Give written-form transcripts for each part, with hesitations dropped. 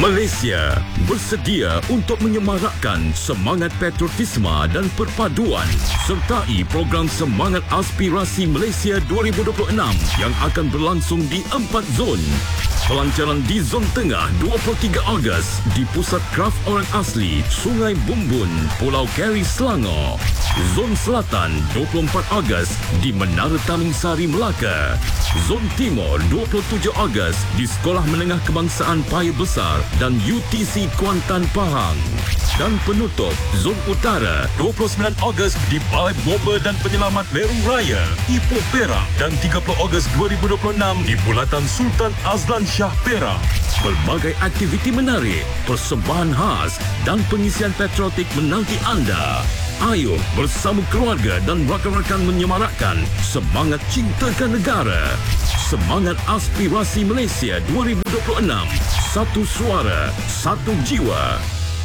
Malaysia bersedia untuk menyemarakkan semangat patriotisme dan perpaduan sertai program Semangat Aspirasi Malaysia 2026 yang akan berlangsung di 4 zon. Pelancaran di Zon Tengah 23 Ogos di Pusat Kraf Orang Asli, Sungai Bumbun, Pulau Keri, Selangor. Zon Selatan 24 Ogos di Menara Tamin Sari, Melaka. Zon Timur 27 Ogos di Sekolah Menengah Kebangsaan Paya Besar dan UTC Kuantan, Pahang. Dan penutup Zon Utara 29 Ogos di Balai Bomba dan Penyelamat Lerung Raya, Ipoh, Perak, dan 30 Ogos 2026 di Bulatan Sultan Azlan Shah, Perak. Berbagai aktiviti menarik, persembahan khas dan pengisian patriotik menanti anda. Ayo bersama keluarga dan rakan-rakan menyemarakkan semangat cintakan negara. Semangat Aspirasi Malaysia 2026. Satu suara, satu jiwa.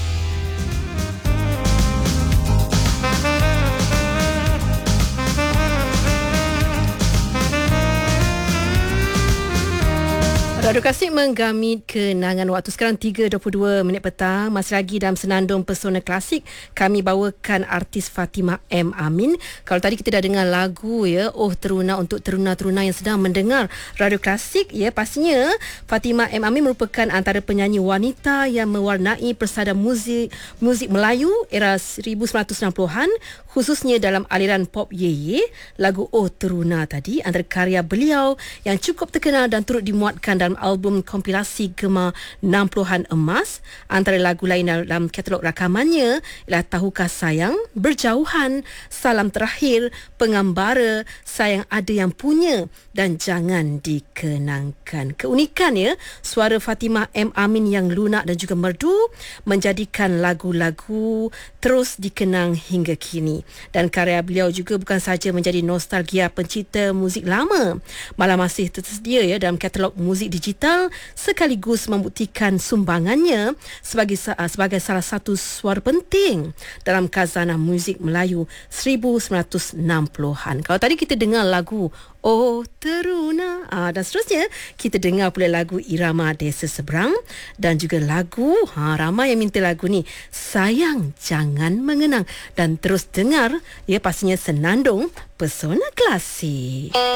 Radio Klasik menggamit kenangan waktu sekarang 3.22 petang. Masih lagi dalam senandung Pesona Klasik, kami bawakan artis Fatimah M. Amin. Kalau tadi kita dah dengar lagu ya, Oh Teruna, untuk teruna-teruna yang sedang mendengar Radio Klasik ya, pastinya Fatimah M. Amin merupakan antara penyanyi wanita yang mewarnai persada muzik Melayu era 1960-an, khususnya dalam aliran pop Ye. Lagu Oh Teruna tadi antara karya beliau yang cukup terkenal dan turut dimuatkan dalam album kompilasi Gemar 60-an Emas. Antara lagu lain dalam katalog rakamannya ialah Tahukah Sayang, Berjauhan, Salam Terakhir, Pengambara, Sayang Ada Yang Punya dan Jangan Dikenangkan. Keunikan ya, suara Fatimah M. Amin yang lunak dan juga merdu menjadikan lagu-lagu terus dikenang hingga kini. Dan karya beliau juga bukan sahaja menjadi nostalgia pencipta muzik lama, malah masih tersedia ya dalam katalog muzik digital, sekaligus membuktikan sumbangannya sebagai salah satu suara penting dalam khazanah muzik Melayu 1960-an. Kalau tadi kita dengar lagu Oh Teruna, dan seterusnya kita dengar pula lagu Irama Desa Seberang dan juga lagu, ramai yang minta lagu ni, Sayang Jangan Mengenang. Dan terus dengar ya, pastinya senandung Pesona Klasik.